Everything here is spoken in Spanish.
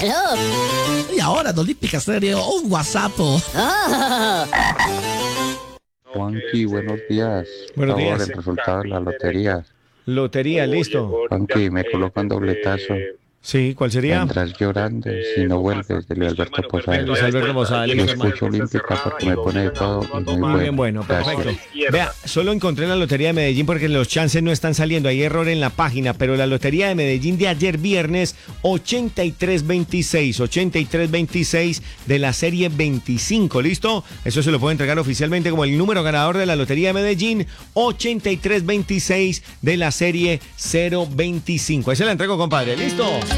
Aló. Y ahora, don Lípica Stereo, un WhatsApp. Oh. Juanqui, buenos días. Buenos Por favor, días. el resultado de la lotería. Lotería, listo. Juanqui, me colocan dobletazo. Sí, ¿cuál sería? Vendrás llorando si no vuelves, de Luis Alberto Posada. Luis Alberto Posada, Lo listo, hermano. escucho olímpica porque me pone de todo y muy Muy bueno. bien, bueno, perfecto. Gracias. Vea, solo encontré la Lotería de Medellín porque los chances no están saliendo. Hay error en la página, pero la Lotería de Medellín de ayer viernes, 8326 de la serie 25, ¿listo? Eso se lo puedo entregar oficialmente como el número ganador de la Lotería de Medellín, 8326 de la serie 025. Ahí se la entrego, compadre, ¿listo?